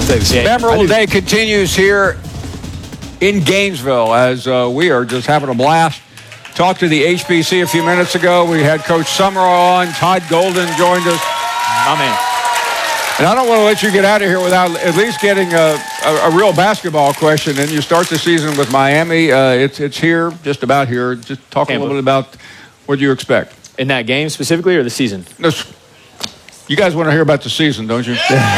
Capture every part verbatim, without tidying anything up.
Thanks. Memorable day continues here in Gainesville as uh, we are just having a blast. Talked to the H B C a few minutes ago. We had Coach Summerall on. Todd Golden joined us. My man. And I don't want to let you get out of here without at least getting a, a, a real basketball question. And you start the season with Miami. Uh, it's it's here, just about here. Just talk Tampa. a little bit about what you expect. In that game specifically or the season? This, you guys want to hear about the season, don't you?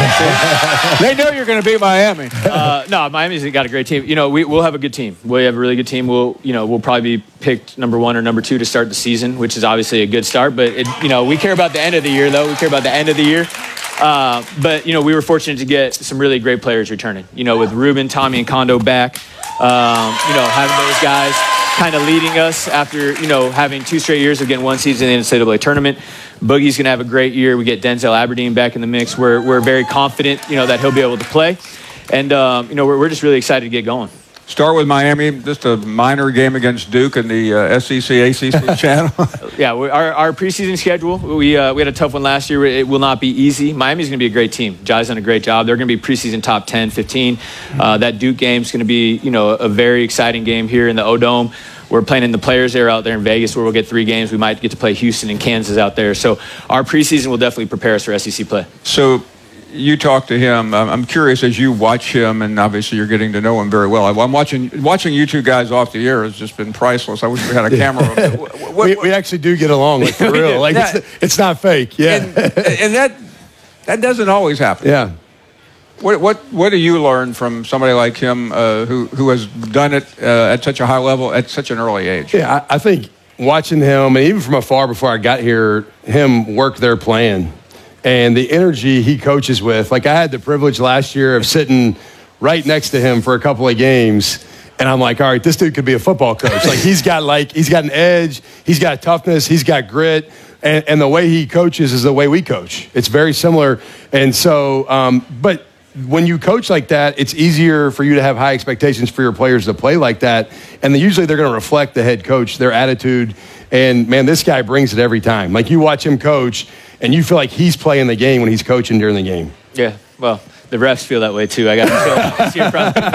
They know you're going to beat Miami. uh, no, Miami's got a great team. You know, we, we'll have a good team. We have a really good team. We'll, you know, we'll probably be picked number one or number two to start the season, which is obviously a good start. But, it, you know, we care about the end of the year, though. We care about the end of the year. Uh, but, you know, we were fortunate to get some really great players returning. You know, with Ruben, Tommy, and Kondo back, um, you know, having those guys kind of leading us after, you know, having two straight years of getting one season in the N C double A tournament. Boogie's going to have a great year. We get Denzel Aberdeen back in the mix. We're we're very confident, you know, that he'll be able to play. And, um, you know, we're, we're just really excited to get going. Start with Miami, just a minor game against Duke in the uh, S E C A C C channel. Yeah, we, our, our preseason schedule, we uh, we had a tough one last year. It will not be easy. Miami's going to be a great team. Jai's done a great job. They're going to be preseason top ten, fifteen. Uh, that Duke game's going to be, you know, a very exciting game here in the O-Dome. We're playing in the Players Era out there in Vegas where we'll get three games. We might get to play Houston and Kansas out there. So our preseason will definitely prepare us for S E C play. So you talk to him. I'm curious as you watch him, and obviously you're getting to know him very well. I'm watching watching you two guys off the air has just been priceless. I wish we had a camera. what, what, we, we actually do get along, like, for real. Like that, it's, it's not fake. Yeah, and, and that that doesn't always happen. Yeah. What what what do you learn from somebody like him uh, who who has done it uh, at such a high level at such an early age? Yeah, I, I think watching him, and even from afar before I got here, him work their plan and the energy he coaches with. Like I had the privilege last year of sitting right next to him for a couple of games, and I'm like, all right, this dude could be a football coach. Like he's got like he's got an edge, he's got toughness, he's got grit. And, and the way he coaches is the way we coach. It's very similar. And so, um, but when you coach like that, it's easier for you to have high expectations for your players to play like that. And then usually they're going to reflect the head coach, their attitude. And, man, this guy brings it every time. Like, you watch him coach, and you feel like he's playing the game when he's coaching during the game. Yeah, well, the refs feel that way, too. I got to see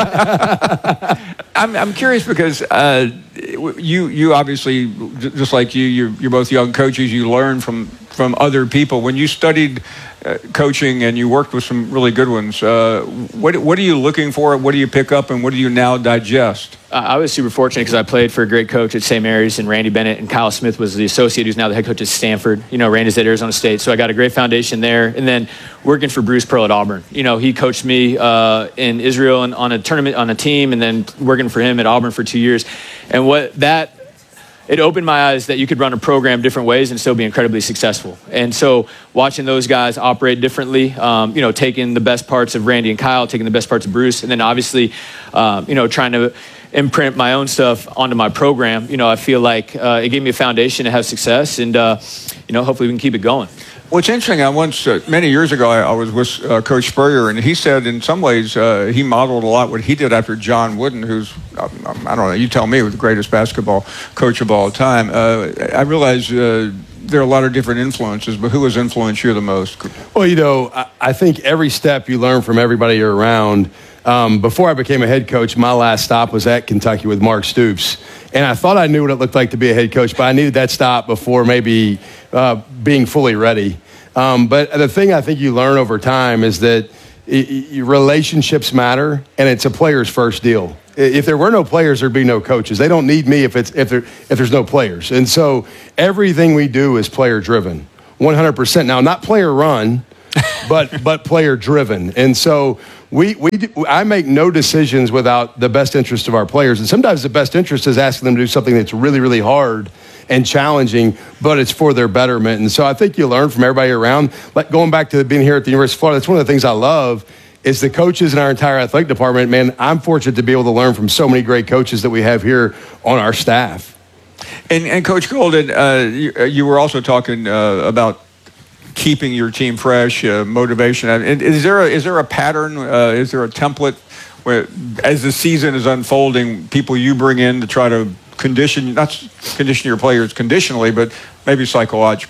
it. I'm, I'm curious because uh, you you obviously, just like you, you're, you're both young coaches. You learn from, from other people. When you studied uh, coaching and you worked with some really good ones, uh, what what are you looking for? What do you pick up, and what do you now digest? Uh, I was super fortunate because I played for a great coach at Saint Mary's, and Randy Bennett, and Kyle Smith was the associate who's now the head coach at Stanford. You know, Randy's at Arizona State, so I got a great foundation there. And then working for Bruce Pearl at Auburn. You know, he coached me uh, in Israel and on a tournament, on a team, and then working for him at Auburn for two years. And what that, it opened my eyes that you could run a program different ways and still be incredibly successful. And so watching those guys operate differently, um, you know, taking the best parts of Randy and Kyle, taking the best parts of Bruce, and then obviously, um, you know, trying to imprint my own stuff onto my program. You know, I feel like uh, it gave me a foundation to have success, and, uh, you know, hopefully we can keep it going. Well, it's interesting. I once, uh, many years ago, I, I was with uh, Coach Spurrier, and he said in some ways uh, he modeled a lot what he did after John Wooden, who's, um, I don't know, you tell me, was the greatest basketball coach of all time. Uh, I realize uh, there are a lot of different influences, but who has influenced you the most? Well, you know, I, I think every step you learn from everybody you're around. Um, before I became a head coach, my last stop was at Kentucky with Mark Stoops. And I thought I knew what it looked like to be a head coach, but I needed that stop before maybe uh, being fully ready. Um, but the thing I think you learn over time is that it, it, relationships matter, and it's a player's first deal. If there were no players, there'd be no coaches. They don't need me if it's if there if there's no players. And so everything we do is player driven, one hundred percent. Now, not player run, but but player driven. And so we we do, I make no decisions without the best interest of our players. And sometimes the best interest is asking them to do something that's really really hard and challenging, but it's for their betterment. And so I think you learn from everybody around. Like going back to being here at the University of Florida, that's one of the things I love is the coaches in our entire athletic department. Man, I'm fortunate to be able to learn from so many great coaches that we have here on our staff. And, and Coach Golden, uh, you, you were also talking uh, about keeping your team fresh, uh, motivation. And is there a, is there a pattern? Uh, is there a template where, as the season is unfolding, people you bring in to try to condition, not condition your players conditionally, but maybe psychologically?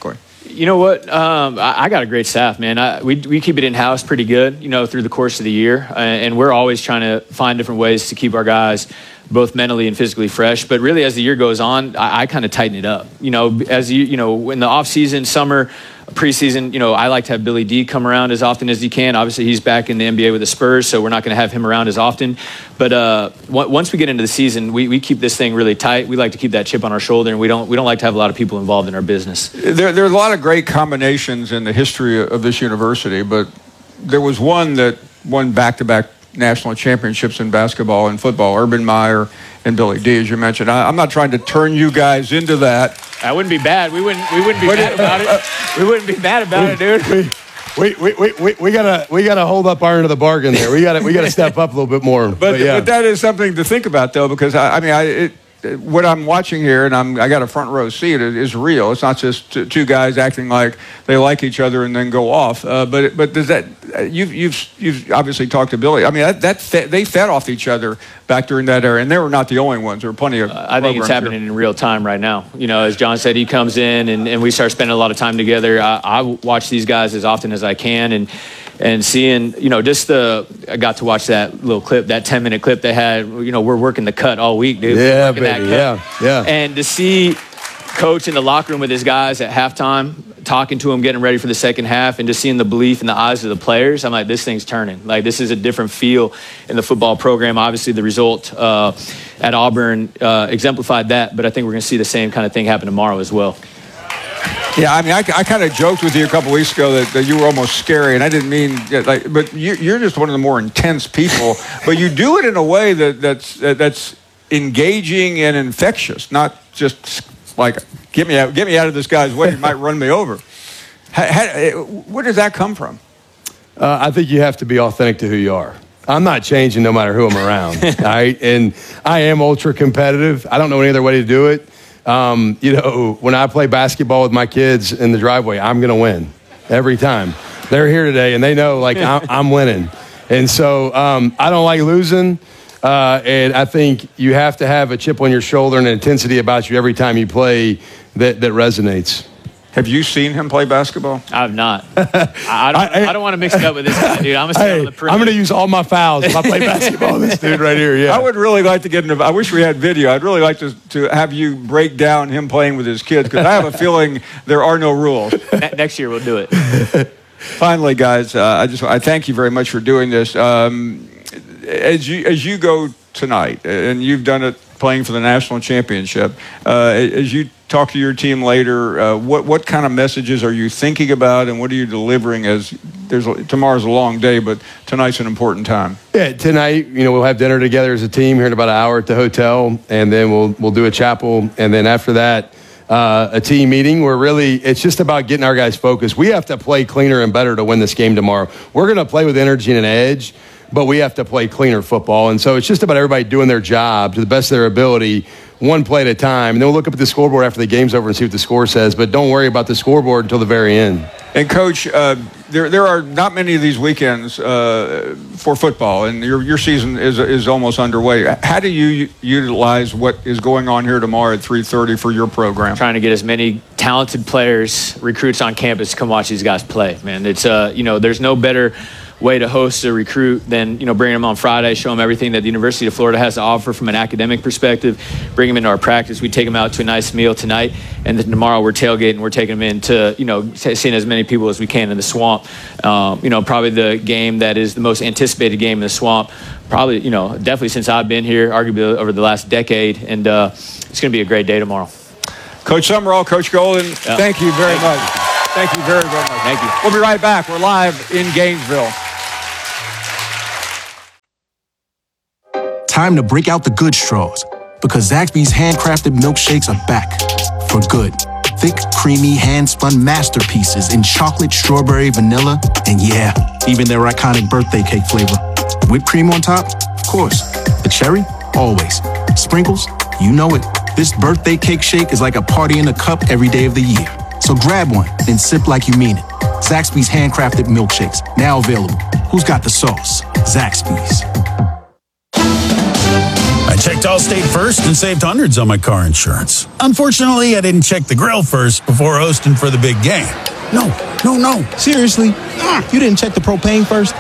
You know what? Um, I, I got a great staff, man. I, we we keep it in house pretty good, you know, through the course of the year, uh, and we're always trying to find different ways to keep our guys both mentally and physically fresh. But really, as the year goes on, I, I kind of tighten it up. You know, as you you know, in the off season, summer, preseason, you know, I like to have Billy D come around as often as he can. Obviously, he's back in the N B A with the Spurs, so we're not going to have him around as often. But uh, w- once we get into the season, we, we keep this thing really tight. We like to keep that chip on our shoulder, and we don't we don't like to have a lot of people involved in our business. There, there are a lot of great combinations in the history of this university, but there was one that won back-to-back national championships in basketball and football, Urban Meyer and Billy D, as you mentioned. I, I'm not trying to turn you guys into that. That wouldn't be bad. We wouldn't we wouldn't be But bad it- about it. We wouldn't be bad about it, dude. We, we, we, we, we gotta we gotta hold up our end of the bargain there. We gotta we gotta step up a little bit more. But, But, yeah. but that is something to think about, though, because I, I mean, I, it, what I'm watching here, and I'm I got a front row seat, is, is real. It's not just t- two guys acting like they like each other and then go off. Uh, but but does that you've you've you've obviously talked to Billy. I mean, that, that fe- they fed off each other back during that era, and they were not the only ones. There were plenty of. Uh, I think it's happening here. in real time right now. You know, as John said, he comes in and, and we start spending a lot of time together. I, I watch these guys as often as I can, and and seeing, you know, just the I got to watch that little clip, that ten minute clip they had. You know, we're working the cut all week, dude. We're Yeah, working that baby. cut. Yeah, yeah. And to see Coach in the locker room with his guys at halftime, talking to him, getting ready for the second half, and just seeing the belief in the eyes of the players, I'm like, this thing's turning. Like, this is a different feel in the football program. Obviously, the result uh, at Auburn uh, exemplified that, but I think we're going to see the same kind of thing happen tomorrow as well. Yeah, I mean, I, I kind of joked with you a couple weeks ago that, that you were almost scary, and I didn't mean like, but you, you're just one of the more intense people. But you do it in a way that that's that, that's engaging and infectious, not just like get me out, get me out of this guy's way. He might run me over. How, how, where does that come from? Uh, I think you have to be authentic to who you are. I'm not changing no matter who I'm around. All right? And I am ultra competitive. I don't know any other way to do it. Um, you know, when I play basketball with my kids in the driveway, I'm going to win every time. They're here today, and they know, like, I'm, I'm winning. And so um, I don't like losing. Uh, and I think you have to have a chip on your shoulder and an intensity about you every time you play that, that resonates. Have you seen him play basketball? I have not. I, I don't, I, I don't want to mix it up with this guy, dude. I'm going to Hey, on the I'm perimeter. going to use all my fouls if I play basketball with this dude right here. Yeah. I would really like to get into. I wish we had video. I'd really like to to have you break down him playing with his kids, because I have a feeling there are no rules. Ne- next year we'll do it. Finally, guys, uh, I just I thank you very much for doing this. Um, as you as you go tonight, and you've done it playing for the national championship, uh, as you talk to your team later, uh, what what kind of messages are you thinking about, and what are you delivering? As there's a, tomorrow's a long day, but tonight's an important time. Yeah, tonight, you know, we'll have dinner together as a team here in about an hour at the hotel, and then we'll we'll do a chapel, and then after that, uh, a team meeting where really it's just about getting our guys focused. We have to play cleaner and better to win this game tomorrow. We're going to play with energy and an edge, but we have to play cleaner football, and so it's just about everybody doing their job to the best of their ability, one play at a time. And then we'll look up at the scoreboard after the game's over and see what the score says, but don't worry about the scoreboard until the very end. And Coach, uh, there there are not many of these weekends uh, for football, and your your season is is almost underway. How do you utilize what is going on here tomorrow at three thirty for your program? Trying to get as many talented players, recruits on campus to come watch these guys play, man. It's uh, you know, there's no better way to host a recruit than, you know, bringing them on Friday, show them everything that the University of Florida has to offer from an academic perspective, bring them into our practice. We take them out to a nice meal tonight, and then tomorrow we're tailgating. We're taking them in to, you know, seeing as many people as we can in the Swamp. Um, you know, probably the game that is the most anticipated game in the Swamp, probably, you know, definitely since I've been here, arguably over the last decade, and uh, it's going to be a great day tomorrow. Coach Summerall, Coach Golden, Yeah. thank you very Thank much. you. Thank you very, very much. Thank you. We'll be right back. We're live in Gainesville. Time to break out the good straws, because Zaxby's handcrafted milkshakes are back for good. Thick, creamy, hand-spun masterpieces in chocolate, strawberry, vanilla, and yeah, even their iconic birthday cake flavor. Whipped cream on top? Of course. The cherry? Always. Sprinkles? You know it. This birthday cake shake is like a party in a cup every day of the year. So grab one, then sip like you mean it. Zaxby's handcrafted milkshakes, now available. Who's got the sauce? Zaxby's. I checked Allstate first and saved hundreds on my car insurance. Unfortunately, I didn't check the grill first before hosting for the big game. No, no, no. Seriously? Mm. You didn't check the propane first?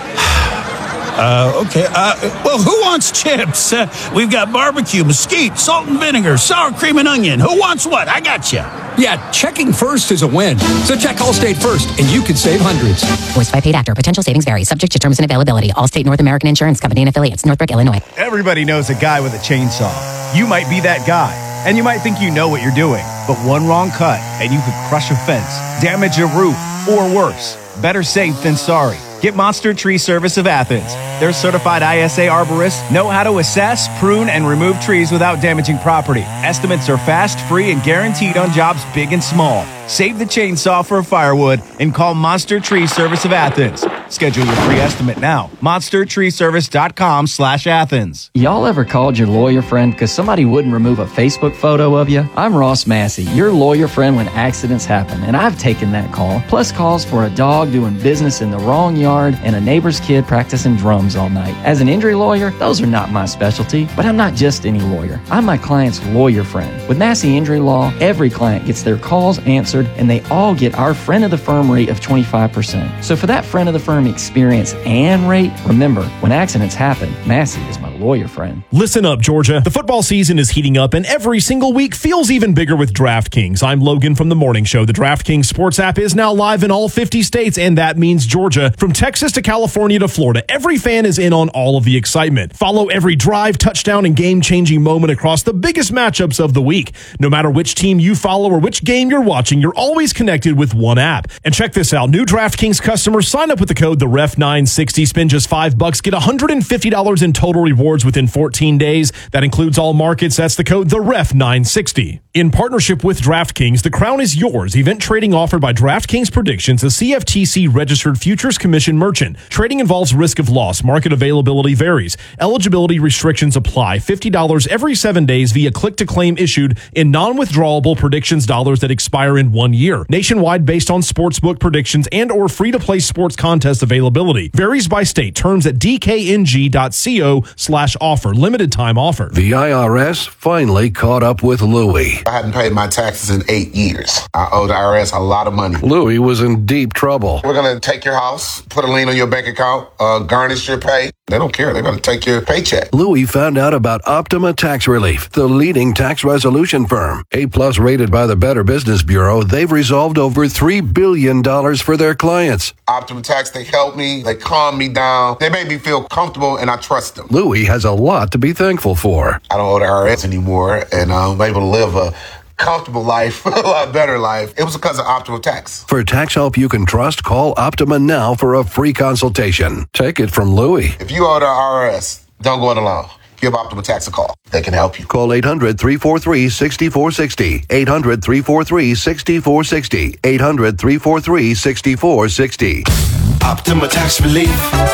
Uh, okay. Uh, well, who wants chips? Uh, we've got barbecue, mesquite, salt and vinegar, sour cream and onion. Who wants what? I got you. Yeah, checking first is a win. So check Allstate first, and you can save hundreds. Voiced by paid actor. Potential savings vary. Subject to terms and availability. Allstate North American Insurance Company and affiliates. Northbrook, Illinois. Everybody knows a guy with a chainsaw. You might be that guy, and you might think you know what you're doing. But one wrong cut, and you could crush a fence, damage a roof, or worse. Better safe than sorry. Get Monster Tree Service of Athens. Their certified I S A arborists know how to assess, prune, and remove trees without damaging property. Estimates are fast, free, and guaranteed on jobs big and small. Save the chainsaw for firewood and call Monster Tree Service of Athens. Schedule your free estimate now. monster tree service dot com slash Athens. Y'all ever called your lawyer friend because somebody wouldn't remove a Facebook photo of you? I'm Ross Massey, your lawyer friend when accidents happen, and I've taken that call, plus calls for a dog doing business in the wrong yard and a neighbor's kid practicing drums all night. As an injury lawyer, those are not my specialty, but I'm not just any lawyer. I'm my client's lawyer friend. With Massey Injury Law, every client gets their calls answered, and they all get our friend of the firm rate of twenty-five percent. So for that friend of the firm experience and rate, remember, when accidents happen, Massey is my lawyer friend. Listen up, Georgia. The football season is heating up, and every single week feels even bigger with DraftKings. I'm Logan from The Morning Show. The DraftKings Sports app is now live in all fifty states, and that means Georgia. From Texas to California to Florida, every fan is in on all of the excitement. Follow every drive, touchdown, and game-changing moment across the biggest matchups of the week. No matter which team you follow or which game you're watching, you're always connected with one app. And check this out. New DraftKings customers sign up with the code the ref nine sixty, spend just five bucks, get one hundred fifty dollars in total rewards within fourteen days. That includes all markets. That's the code the ref nine sixty. In partnership with DraftKings, the crown is yours. Event trading offered by DraftKings Predictions, a C F T C registered futures commission merchant. Trading involves risk of loss. Market availability varies. Eligibility restrictions apply. fifty dollars every seven days via click-to-claim issued in non-withdrawable predictions dollars that expire in one year. Nationwide based on sportsbook predictions and or free-to-play sports contest availability. Varies by state. Terms at d k n g dot co slash offer. Limited time offer. The I R S finally caught up with Louie. I hadn't paid my taxes in eight years. I owe the I R S a lot of money. Louie was in deep trouble. We're going to take your house, put a lien on your bank account, uh, garnish your pay. They don't care. They're going to take your paycheck. Louie found out about Optima Tax Relief, the leading tax resolution firm. A-plus rated by the Better Business Bureau, they've resolved over three billion dollars for their clients. Optima Tax, they help me. They calm me down. They make me feel comfortable, and I trust them. Louie has a lot to be thankful for. I don't owe the I R S anymore, and I'm able to live a comfortable life, a lot better life. It was because of Optima Tax. For tax help you can trust, call Optima now for a free consultation. Take it from Louie. If you owe the I R S, don't go it alone. Give Optima Tax a call. They can help you. Call eight hundred, three four three, six four six zero. eight hundred, three four three, six four six zero. eight hundred, three four three, six four six zero. Optima Tax Relief.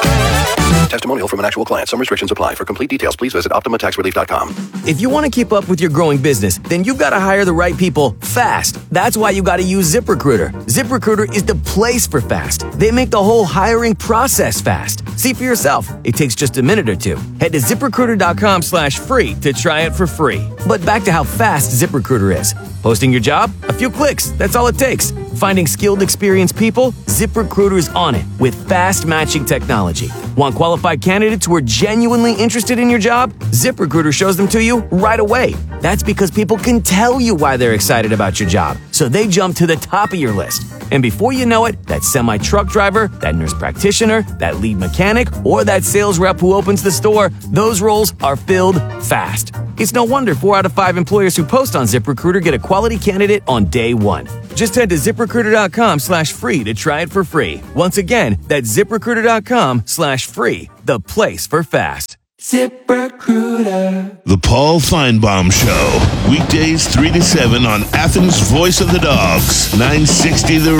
Testimonial from an actual client. Some restrictions apply. For complete details, please visit optima tax relief dot com. If you want to keep up with your growing business, then you've got to hire the right people fast. That's why you got to use ZipRecruiter. ZipRecruiter is the place for fast. They make the whole hiring process fast. See for yourself. It takes just a minute or two. Head to ZipRecruiter.com slash free to try it for free. But back to how fast ZipRecruiter is. Posting your job? A few clicks. That's all it takes. Finding skilled, experienced people? ZipRecruiter is on it with fast matching technology. Want qualified candidates who are genuinely interested in your job? ZipRecruiter shows them to you right away. That's because people can tell you why they're excited about your job, so they jump to the top of your list. And before you know it, that semi-truck driver, that nurse practitioner, that lead mechanic, or that sales rep who opens the store, those roles are filled fast. It's no wonder four out of five employers who post on ZipRecruiter get a quality candidate on day one. Just head to ZipRecruiter.com slash free to try it for free. Once again, that's ZipRecruiter.com slash free, the place for fast. ZipRecruiter. The Paul Feinbaum Show. Weekdays three to seven on Athens' Voice of the Dogs. nine sixty The